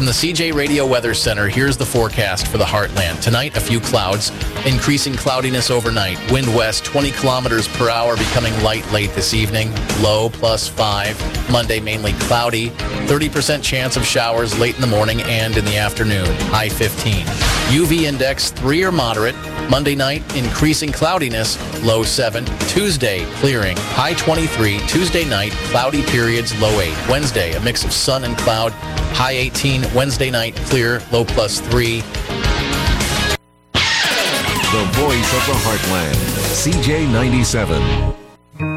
From the CJ Radio Weather Center, here's the forecast for the Heartland. Tonight, a few clouds, increasing cloudiness overnight. Wind west 20 kilometers per hour, becoming light late this evening. Low +5. Monday, mainly cloudy. 30% chance of showers late in the morning and in the afternoon. High 15. UV index 3 or moderate. Monday night, increasing cloudiness. Low 7. Tuesday, clearing. High 23. Tuesday night, cloudy periods. Low 8. Wednesday, a mix of sun and cloud. High 18. Wednesday night, clear. Low +3. The voice of the Heartland, CJ 97.